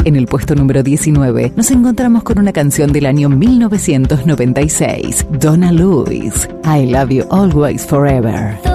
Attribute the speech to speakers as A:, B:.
A: En el puesto número 19 nos encontramos con una canción del año 1996, Donna Lewis, I Love You Always Forever.